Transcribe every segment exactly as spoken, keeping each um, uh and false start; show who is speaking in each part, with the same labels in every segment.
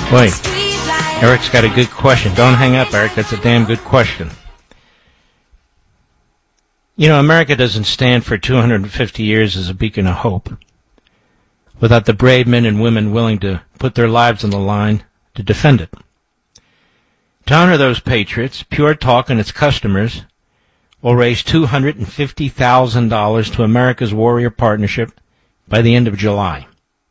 Speaker 1: Wait, Eric's got a good question. Don't hang up, Eric. That's a damn good question. You know, America doesn't stand for two hundred fifty years as a beacon of hope without the brave men and women willing to put their lives on the line to defend it. To honor those patriots, Pure Talk and its customers will raise two hundred fifty thousand dollars to America's Warrior Partnership by the end of July.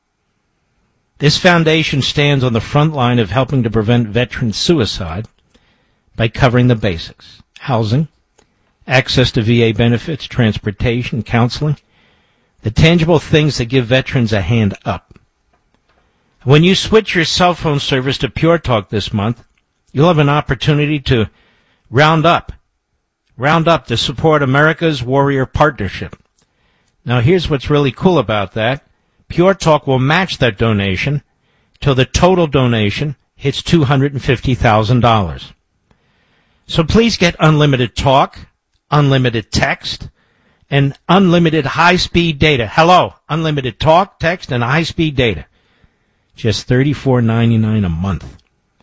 Speaker 1: This foundation stands on the front line of helping to prevent veteran suicide by covering the basics: housing, access to V A benefits, transportation, counseling, the tangible things that give veterans a hand up. When you switch your cell phone service to Pure Talk this month, you'll have an opportunity to round up, round up to support America's Warrior Partnership. Now, here's what's really cool about that. Pure Talk will match that donation till the total donation hits two hundred fifty thousand dollars. So please get unlimited talk, unlimited text, and unlimited high-speed data. Hello, unlimited talk, text, and high-speed data. Just thirty-four ninety-nine a month.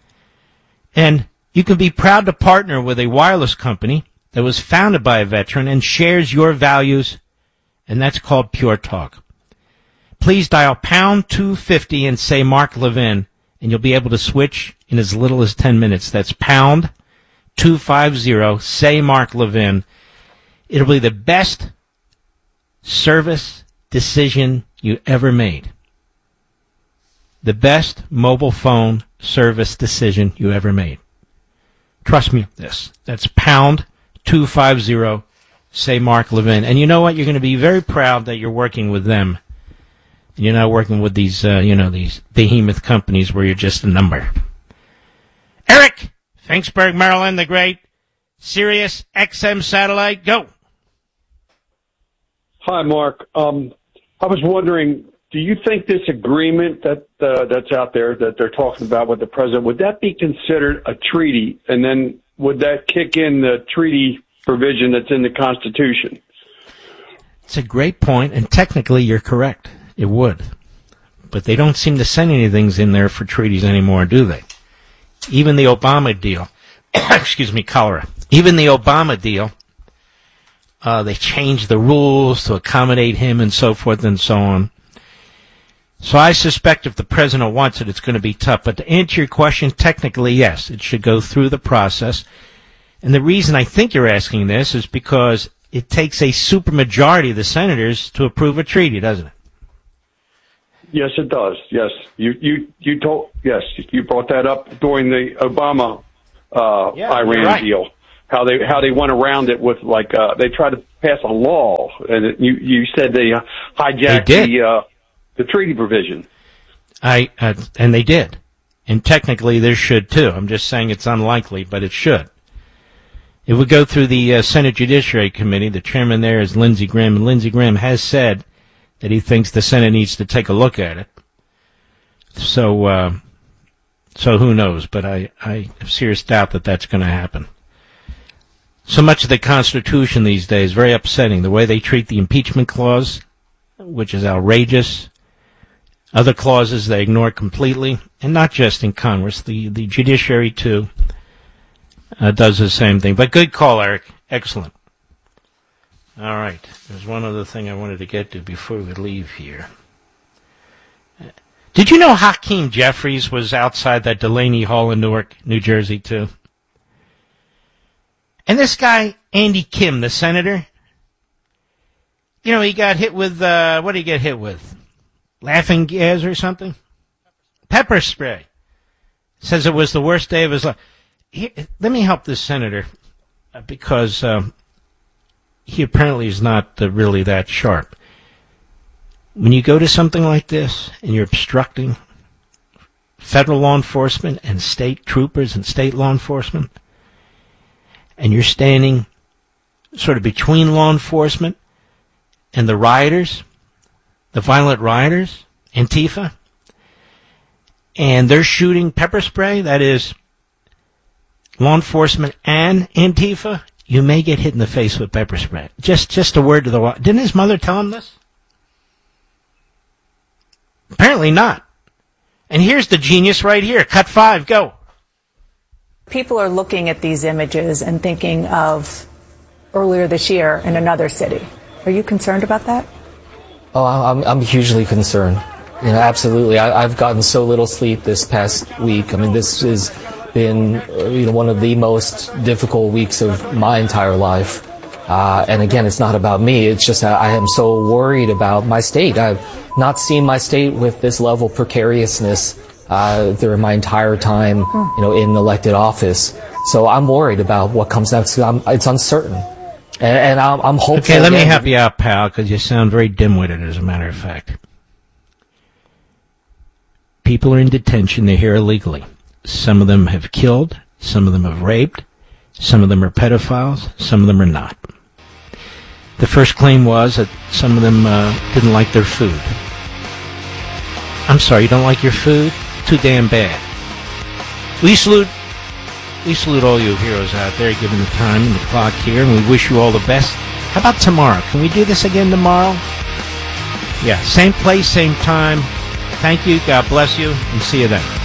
Speaker 1: And you can be proud to partner with a wireless company that was founded by a veteran and shares your values, and that's called Pure Talk. Please dial pound two fifty and say Mark Levin, and you'll be able to switch in as little as ten minutes. That's pound two fifty, say Mark Levin. It'll be the best service decision you ever made. The best mobile phone service decision you ever made. Trust me on this. That's pound two fifty, say Mark Levin. And you know what? You're going to be very proud that you're working with them. You're not working with these, uh, you know, these behemoth companies where you're just a number. Eric, Finksburg, Maryland, the great Sirius X M satellite, go.
Speaker 2: Hi, Mark. Um, I was wondering, do you think this agreement that uh, that's out there that they're talking about with the president, would that be considered a treaty? And then would that kick in the treaty provision that's in the Constitution?
Speaker 1: It's a great point, and technically you're correct. It would. But they don't seem to send anything in there for treaties anymore, do they? Even the Obama deal, excuse me, cholera. Even the Obama deal, uh, they changed the rules to accommodate him and so forth and so on. So I suspect if the president wants it, it's going to be tough. But to answer your question, technically, yes, it should go through the process. And the reason I think you're asking this is because it takes a supermajority of the senators to approve a treaty, doesn't it?
Speaker 2: Yes, it does. Yes, you you you told yes you brought that up during the Obama uh,
Speaker 1: yeah,
Speaker 2: Iran
Speaker 1: right.
Speaker 2: deal. How they how they went around it with like uh, they tried to pass a law, and it, you you said they uh, hijacked
Speaker 1: they did.
Speaker 2: the uh, the treaty provision.
Speaker 1: I uh, and they did, and technically there should too. I'm just saying it's unlikely, but it should. It would go through the uh, Senate Judiciary Committee. The chairman there is Lindsey Graham, and Lindsey Graham has said that he thinks the Senate needs to take a look at it. So, uh, so who knows? But I, I have serious doubt that that's going to happen. So much of the Constitution these days, very upsetting. The way they treat the impeachment clause, which is outrageous. Other clauses they ignore completely, and not just in Congress. The, the judiciary, too, uh, does the same thing. But good call, Eric. Excellent. All right. There's one other thing I wanted to get to before we leave here. Did you know Hakeem Jeffries was outside that Delaney Hall in Newark, New Jersey, too? And this guy, Andy Kim, the senator, you know, he got hit with, uh, what did he get hit with? Laughing gas or something? Pepper spray. Says it was the worst day of his life. He, let me help this senator, because um, he apparently is not uh, really that sharp. When you go to something like this and you're obstructing federal law enforcement and state troopers and state law enforcement, and you're standing sort of between law enforcement and the rioters, the violent rioters, Antifa, and they're shooting pepper spray, that is law enforcement and Antifa, you may get hit in the face with pepper spray. Just just a word to the wise. Didn't his mother tell him this? Apparently not. And here's the genius right here. Cut five, go.
Speaker 3: People are looking at these images and thinking of earlier this year in another city. Are you concerned about that?
Speaker 4: Oh, I'm, I'm hugely concerned. You know, absolutely. I, I've gotten so little sleep this past week. I mean, this has been, you know, one of the most difficult weeks of my entire life. Uh, and again, it's not about me. It's just I am so worried about my state. I've not seen my state with this level of precariousness uh, during my entire time, you know, in elected office. So I'm worried about what comes next. I'm, it's uncertain, and, and I'm, I'm hopeful.
Speaker 1: Okay, let me help you out, pal, because you sound very dim-witted, as a matter of fact. People are in detention. They're here illegally. Some of them have killed. Some of them have raped. Some of them are pedophiles. Some of them are not. The first claim was that some of them uh, didn't like their food. I'm sorry, you don't like your food? Too damn bad. We salute, we salute all you heroes out there given the time and the clock here, and we wish you all the best. How about tomorrow? Can we do this again tomorrow? Yeah, same place, same time. Thank you, God bless you, and see you then.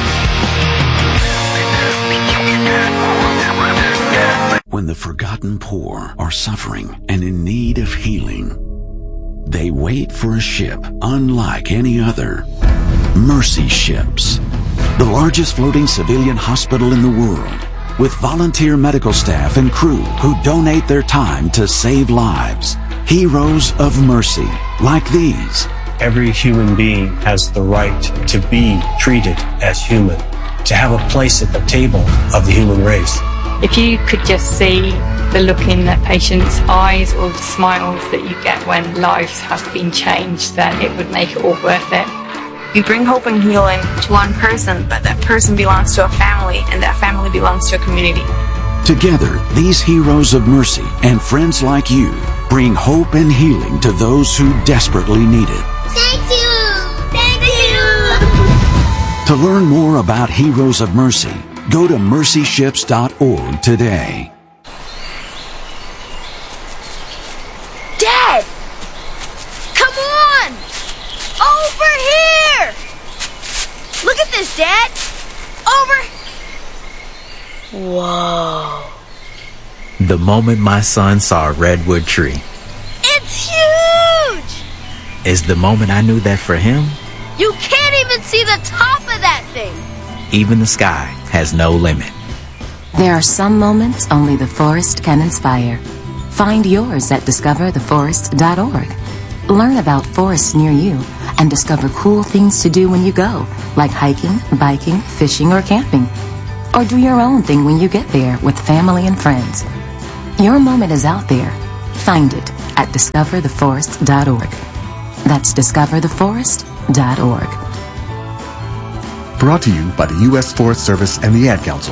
Speaker 5: When the forgotten poor are suffering and in need of healing, they wait for a ship unlike any other. Mercy Ships, the largest floating civilian hospital in the world, with volunteer medical staff and crew who donate their time to save lives. Heroes of mercy, like these.
Speaker 6: Every human being has the right to be treated as human, to have a place at the table of the human race.
Speaker 7: If you could just see the look in that patient's eyes or the smiles that you get when lives have been changed, then it would make it all worth it.
Speaker 8: We bring hope and healing to one person, but that person belongs to a family, and that family belongs to a community.
Speaker 5: Together, these heroes of mercy and friends like you bring hope and healing to those who desperately need it.
Speaker 9: Thank you! Thank you!
Speaker 5: To learn more about Heroes of Mercy, go to mercy ships dot org today.
Speaker 9: Dad! Come on! Over here! Look at this, Dad! Over! Whoa.
Speaker 10: The moment my son saw a redwood tree.
Speaker 9: It's huge!
Speaker 10: Is the moment I knew that for him,
Speaker 9: you can't even see the top of that thing!
Speaker 10: even the sky has no limit.
Speaker 11: There are some moments only the forest can inspire. Find yours at discover the forest dot org. Learn about forests near you and discover cool things to do when you go, like hiking, biking, fishing, or camping. Or do your own thing when you get there with family and friends. Your moment is out there. Find it at discover the forest dot org. That's discover the forest dot org.
Speaker 12: Brought to you by the U S Forest Service and the Ad Council.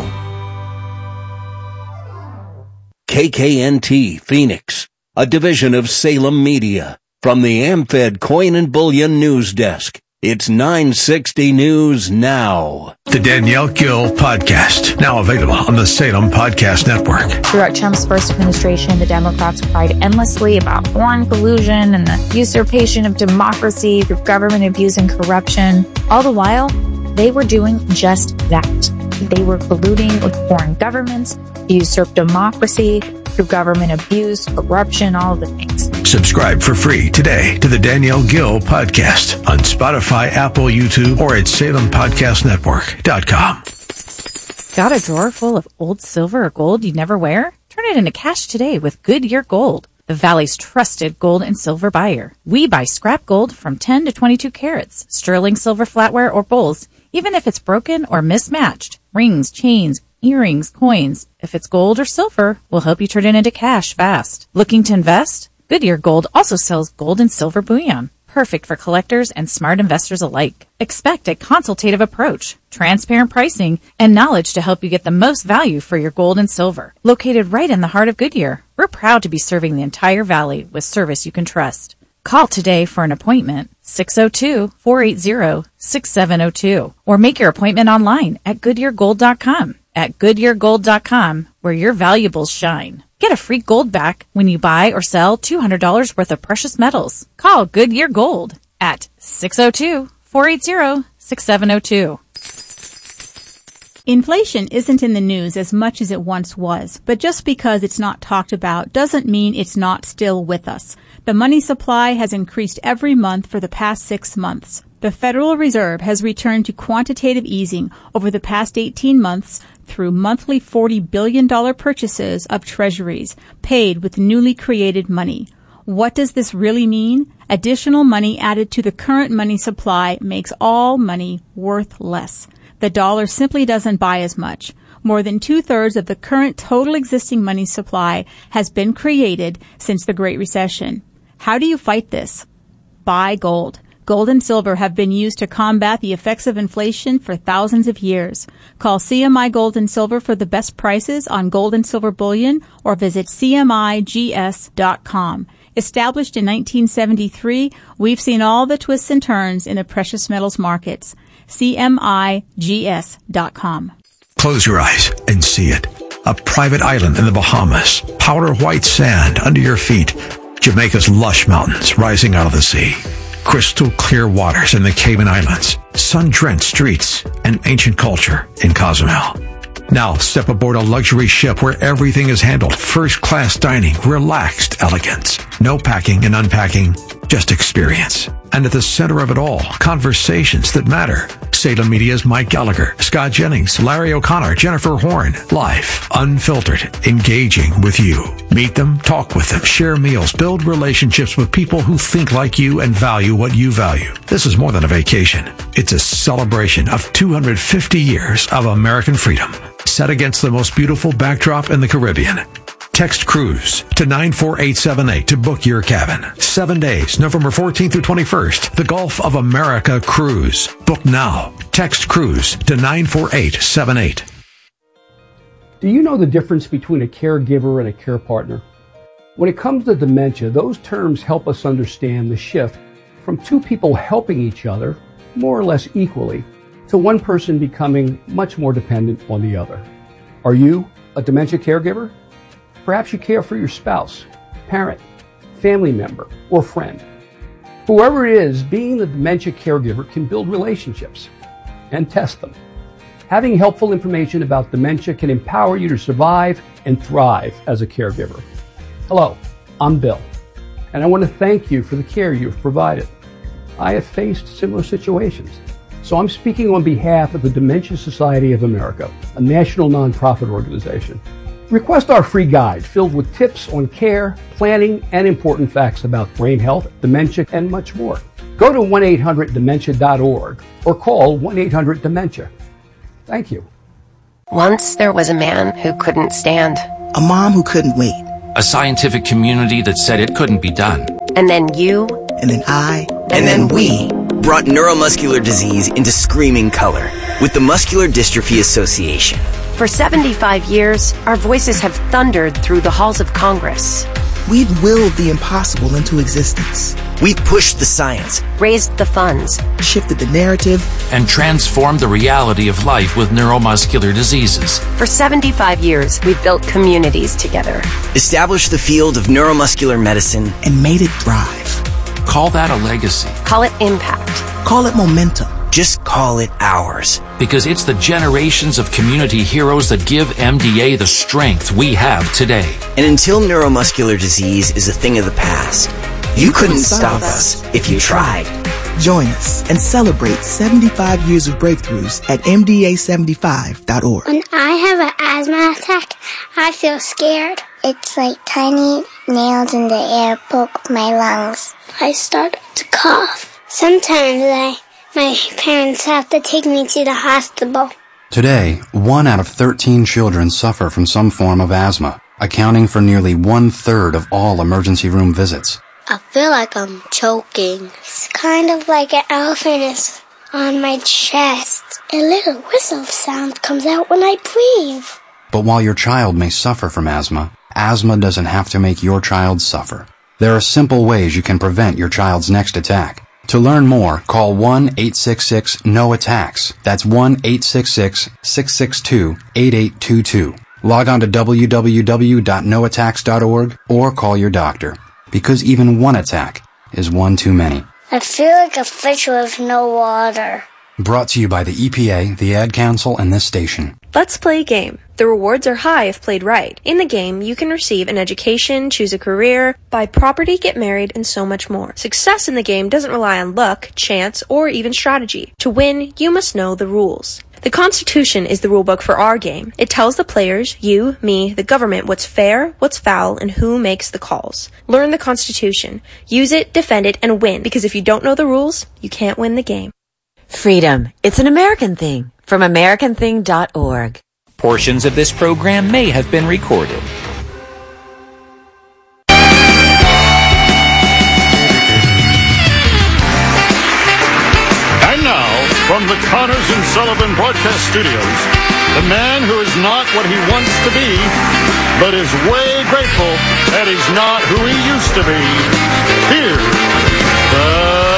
Speaker 13: K K N T Phoenix, a division of Salem Media. From the AmFed Coin and Bullion News Desk, it's nine sixty News Now.
Speaker 14: The Danielle Gill Podcast, now available on the Salem Podcast Network.
Speaker 15: Throughout Trump's first administration, the Democrats cried endlessly about foreign collusion and the usurpation of democracy through government abuse and corruption. All the while, they were doing just that. They were colluding with foreign governments, usurp democracy through government abuse, corruption, all of the things.
Speaker 14: Subscribe for free today to the Danielle Gill Podcast on Spotify, Apple, YouTube, or at salem podcast network dot com.
Speaker 15: Got a drawer full of old silver or gold you never wear? Turn it into cash today with Goodyear Gold, the Valley's trusted gold and silver buyer. We buy scrap gold from ten to twenty-two carats, sterling silver flatware or bowls, even if it's broken or mismatched. Rings, chains, earrings, coins. If it's gold or silver, we'll help you turn it into cash fast. Looking to invest? Goodyear Gold also sells gold and silver bullion, perfect for collectors and smart investors alike. Expect a consultative approach, transparent pricing, and knowledge to help you get the most value for your gold and silver. Located right in the heart of Goodyear, we're proud to be serving the entire valley with service you can trust. Call today for an appointment, six oh two, four eight zero, six seven oh two, or make your appointment online at goodyear gold dot com. At goodyear gold dot com, where your valuables shine. Get a free gold back when you buy or sell two hundred dollars worth of precious metals. Call Goodyear Gold at six oh two, four eight zero, six seven zero two. Inflation isn't in the news as much as it once was, but just because it's not talked about doesn't mean it's not still with us. The money supply has increased every month for the past six months. The Federal Reserve has returned to quantitative easing over the past eighteen months through monthly forty billion dollars purchases of treasuries paid with newly created money. What does this really mean? Additional money added to the current money supply makes all money worth less. The dollar simply doesn't buy as much. More than two-thirds of the current total existing money supply has been created since the Great Recession. How do you fight this? Buy gold. Gold and silver have been used to combat the effects of inflation for thousands of years. Call C M I Gold and Silver for the best prices on gold and silver bullion or visit C M I G S dot com. Established in nineteen seventy-three, we've seen all the twists and turns in the precious metals markets. C M I G S dot com.
Speaker 14: Close your eyes and see it. A private island in the Bahamas. Powder white sand under your feet. Jamaica's lush mountains rising out of the sea. Crystal clear waters in the Cayman Islands. Sun-drenched streets and ancient culture in Cozumel. Now step aboard a luxury ship where everything is handled. First-class dining, relaxed elegance. No packing and unpacking, just experience. And at the center of it all, conversations that matter. Salem Media's Mike Gallagher, Scott Jennings, Larry O'Connor, Jennifer Horn. Live, unfiltered, engaging with you. Meet them, talk with them, share meals, build relationships with people who think like you and value what you value. This is more than a vacation. It's a celebration of two hundred fifty years of American freedom, set against the most beautiful backdrop in the Caribbean. Text cruise to nine four eight seven eight to book your cabin. Seven days, November fourteenth through twenty-first. The Gulf of America cruise. Book now. Text cruise to nine four eight seven eight.
Speaker 16: Do you know the difference between a caregiver and a care partner? When it comes to dementia, those terms help us understand the shift from two people helping each other, more or less equally, to one person becoming much more dependent on the other. Are you a dementia caregiver? Perhaps you care for your spouse, parent, family member, or friend. Whoever it is, being the dementia caregiver can build relationships and test them. Having helpful information about dementia can empower you to survive and thrive as a caregiver. Hello, I'm Bill, and I want to thank you for the care you've provided. I have faced similar situations, so I'm speaking on behalf of the Dementia Society of America, a national nonprofit organization. Request our free guide filled with tips on care, planning, and important facts about brain health, dementia, and much more. Go to one eight hundred dementia dot org or call one eight hundred dementia. Thank you.
Speaker 17: Once there was a man who couldn't stand.
Speaker 18: A mom who couldn't wait.
Speaker 19: A scientific community that said it couldn't be done.
Speaker 17: And then you.
Speaker 18: And then I.
Speaker 17: And, and then, then we.
Speaker 20: Brought neuromuscular disease into screaming color with the Muscular Dystrophy Association.
Speaker 17: For seventy-five years, our voices have thundered through the halls of Congress.
Speaker 18: We've willed the impossible into existence.
Speaker 20: We've pushed the science,
Speaker 17: raised the funds,
Speaker 18: shifted the narrative,
Speaker 19: and transformed the reality of life with neuromuscular diseases.
Speaker 17: For seventy-five years, we've built communities together,
Speaker 20: established the field of neuromuscular medicine,
Speaker 18: and made it thrive.
Speaker 19: Call that a legacy.
Speaker 17: Call it impact.
Speaker 18: Call it momentum.
Speaker 20: Just call it ours.
Speaker 19: Because it's the generations of community heroes that give M D A the strength we have today.
Speaker 20: And until neuromuscular disease is a thing of the past, you, you couldn't, couldn't stop us if you tried.
Speaker 18: Join us and celebrate seventy-five years of breakthroughs at M D A seventy-five dot org.
Speaker 21: When I have an asthma attack, I feel scared. It's like tiny nails in the air poke my lungs. I start to cough. Sometimes I... My parents have to take me to the hospital.
Speaker 22: Today, one out of thirteen children suffer from some form of asthma, accounting for nearly one-third of all emergency room visits.
Speaker 21: I feel like I'm choking. It's kind of like an elephant is on my chest. A little whistle sound comes out when I breathe.
Speaker 22: But while your child may suffer from asthma, asthma doesn't have to make your child suffer. There are simple ways you can prevent your child's next attack. To learn more, call one eight six six N O attacks. That's one eight six six, six six two, eight eight two two. Log on to w w w dot no attacks dot org or call your doctor, because even one attack is one too many.
Speaker 21: I feel like a fish with no water.
Speaker 22: Brought to you by the E P A, the Ad Council, and this station.
Speaker 2: Let's play a game. The rewards are high if played right. In the game, you can receive an education, choose a career, buy property, get married, and so much more. Success in the game doesn't rely on luck, chance, or even strategy. To win, you must know the rules. The Constitution is the rulebook for our game. It tells the players, you, me, the government, what's fair, what's foul, and who makes the calls. Learn the Constitution. Use it, defend it, and win, because if you don't know the rules, you can't win the game.
Speaker 3: Freedom. It's an American thing. From American Thing dot org.
Speaker 19: Portions of this program may have been recorded.
Speaker 23: And now, from the Connors and Sullivan Broadcast Studios, the man who is not what he wants to be, but is way grateful that he's not who he used to be. Here's the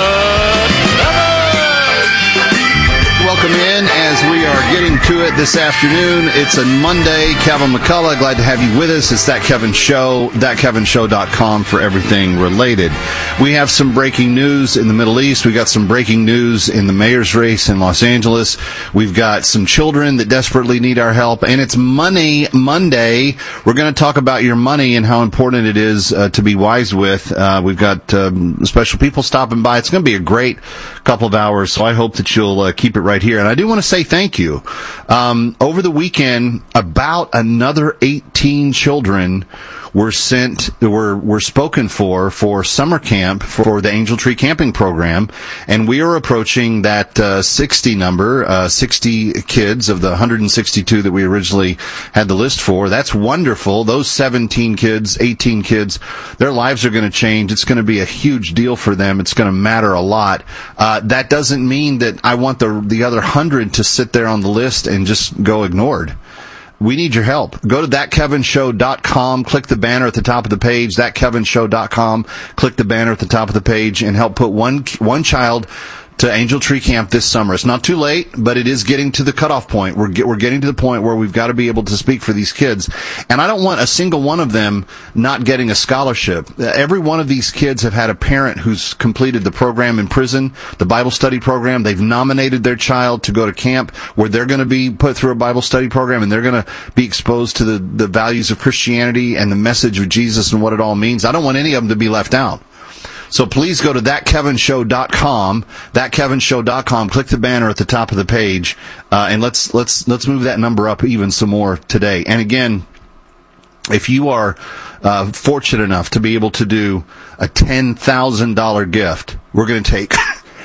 Speaker 24: Welcome in as we are getting to it this afternoon. It's a Monday. Kevin McCullough, glad to have you with us. It's That Kevin Show, that kevin show dot com for everything related. We have some breaking news in the Middle East. We got some breaking news in the mayor's race in Los Angeles. We've got some children that desperately need our help. And it's Money Monday. We're going to talk about your money and how important it is uh, to be wise with. Uh, we've got um, special people stopping by. It's going to be a great couple of hours, so I hope that you'll uh, keep it right here. And I do want to say thank you. Um, over the weekend, about another eighteen children were sent, were, were spoken for, for summer camp for the Angel Tree Camping Program. And we are approaching that, uh, sixty number, uh, sixty kids of the one hundred sixty-two that we originally had the list for. That's wonderful. Those seventeen kids, eighteen kids, their lives are going to change. It's going to be a huge deal for them. It's going to matter a lot. Uh, that doesn't mean that I want the, the other hundred to sit there on the list and just go ignored. We need your help. Go to that kevin show dot com, click the banner at the top of the page, that kevin show dot com, click the banner at the top of the page, and help put one one child to Angel Tree Camp this summer. It's not too late, but it is getting to the cutoff point. We're get, we're getting to the point where we've got to be able to speak for these kids. And I don't want a single one of them not getting a scholarship. Every one of these kids have had a parent who's completed the program in prison, the Bible study program. They've nominated their child to go to camp where they're going to be put through a Bible study program, and they're going to be exposed to the, the values of Christianity and the message of Jesus and what it all means. I don't want any of them to be left out. So please go to that kevin show dot com, that kevin show dot com, click the banner at the top of the page, uh, and let's, let's, let's move that number up even some more today. And again, if you are, uh, fortunate enough to be able to do a ten thousand dollars gift, we're going to take,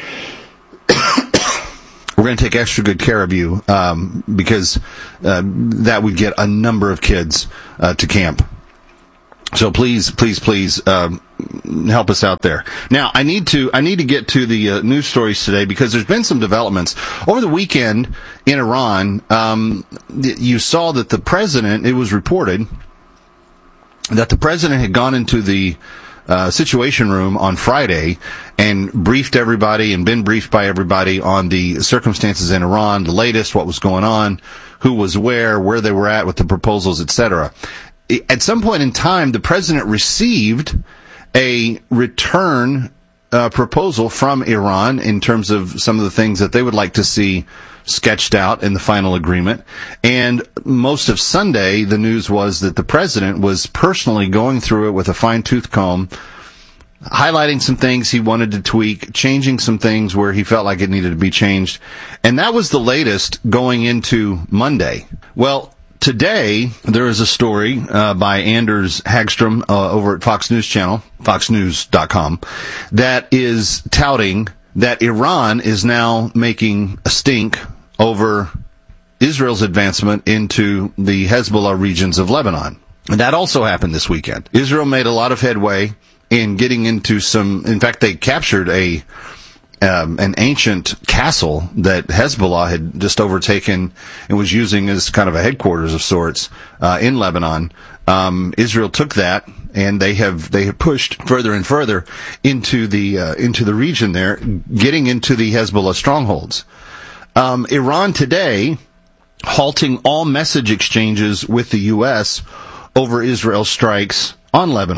Speaker 24: we're going to take extra good care of you, um, because, uh, that would get a number of kids, uh, to camp. So please, please, please, um, help us out there. Now, I need to, I need to get to the uh, news stories today because there's been some developments over the weekend in Iran. Um, you saw that the president, it was reported that the president had gone into the uh, Situation Room on Friday and briefed everybody and been briefed by everybody on the circumstances in Iran, the latest, what was going on, who was where, where they were at with the proposals, et cetera. At some point in time, the president received a return uh, proposal from Iran in terms of some of the things that they would like to see sketched out in the final agreement. And most of Sunday, the news was that the president was personally going through it with a fine-tooth comb, highlighting some things he wanted to tweak, changing some things where he felt like it needed to be changed. And that was the latest going into Monday. Well, today, there is a story uh, by Anders Hagstrom uh, over at Fox News Channel, fox news dot com, that is touting that Iran is now making a stink over Israel's advancement into the Hezbollah regions of Lebanon. And that also happened this weekend. Israel made a lot of headway in getting into some, in fact, they captured a Um, an ancient castle that Hezbollah had just overtaken and was using as kind of a headquarters of sorts uh, in Lebanon. Um, Israel took that, and they have they have pushed further and further into the uh, into the region there, getting into the Hezbollah strongholds. Um, Iran today halting all message exchanges with the U S over Israel's strikes on Lebanon.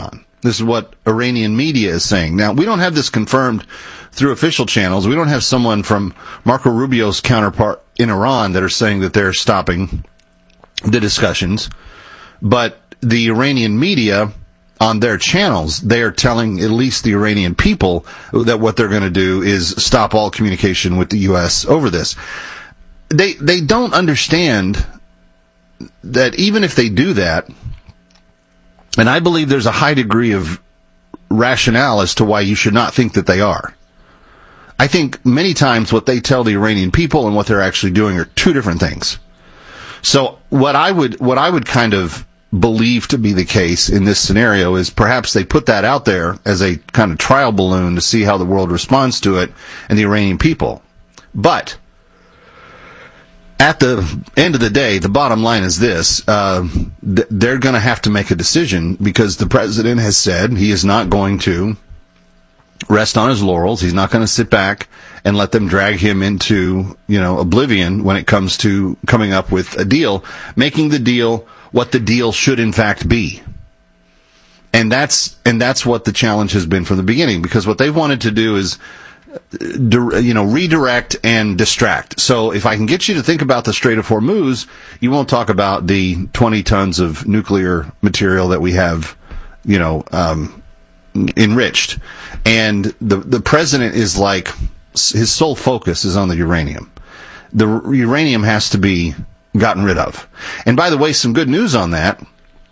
Speaker 24: This is what Iranian media is saying. Now, we don't have this confirmed through official channels. We don't have someone from Marco Rubio's counterpart in Iran that are saying that they're stopping the discussions. But the Iranian media, on their channels, they are telling at least the Iranian people that what they're going to do is stop all communication with the U S over this. They, they don't understand that even if they do that, and I believe there's a high degree of rationale as to why you should not think that they are. I think many times what they tell the Iranian people and what they're actually doing are two different things. So what I would, what I would kind of believe to be the case in this scenario is perhaps they put that out there as a kind of trial balloon to see how the world responds to it and the Iranian people. But at the end of the day, the bottom line is this. Uh, th- they're going to have to make a decision because the president has said he is not going to rest on his laurels. He's not going to sit back and let them drag him into, you know, oblivion when it comes to coming up with a deal, making the deal what the deal should in fact be. And that's, and that's what the challenge has been from the beginning, because what they've wanted to do is, you know, redirect and distract. So if I can get you to think about the Strait of Hormuz, you won't talk about the twenty tons of nuclear material that we have, you know, um, enriched. And the, the president is like, his sole focus is on the uranium. The r- uranium has to be gotten rid of. And by the way, some good news on that.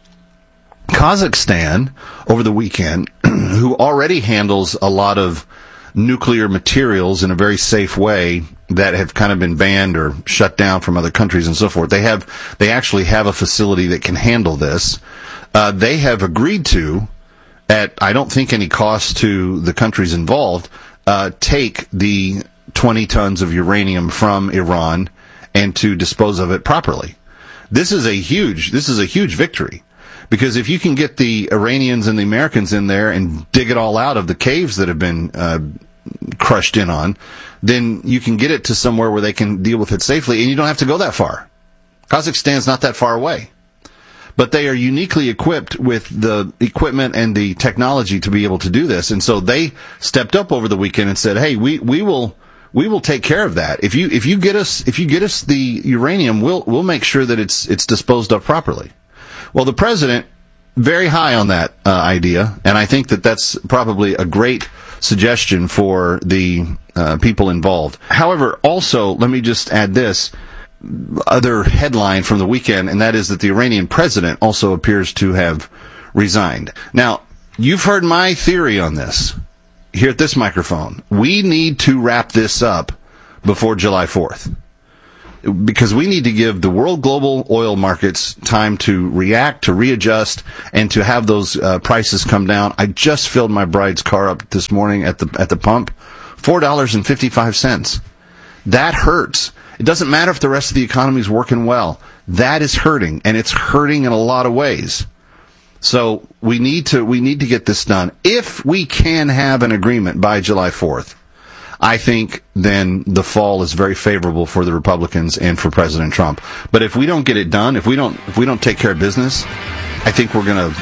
Speaker 24: Kazakhstan, over the weekend, who already handles a lot of nuclear materials in a very safe way that have kind of been banned or shut down from other countries and so forth. They have, they actually have a facility that can handle this. Uh, they have agreed to, at I don't think any cost to the countries involved, uh, take the twenty tons of uranium from Iran and to dispose of it properly. This is a huge, this is a huge victory. Because if you can get the Iranians and the Americans in there and dig it all out of the caves that have been uh, crushed in on, then you can get it to somewhere where they can deal with it safely, and you don't have to go that far. Kazakhstan's not that far away. But they are uniquely equipped with the equipment and the technology to be able to do this. And so they stepped up over the weekend and said, hey, we, we will... We will take care of that. If you if you get us if you get us the uranium, we'll we'll make sure that it's it's disposed of properly. Well, the president very high on that uh, idea, and I think that that's probably a great suggestion for the uh, people involved. However, also let me just add this other headline from the weekend, and that is that the Iranian president also appears to have resigned. Now, you've heard my theory on this here at this microphone. We need to wrap this up before July fourth. Because we need to give the world global oil markets time to react, to readjust, and to have those uh, prices come down. I just filled my bride's car up this morning at the at the pump. four dollars and fifty-five cents. That hurts. It doesn't matter if the rest of the economy is working well. That is hurting, and it's hurting in a lot of ways. So we need to we need to get this done. If we can have an agreement by July fourth, I think then the fall is very favorable for the Republicans and for President Trump. But if we don't get it done, if we don't if we don't take care of business, I think we're gonna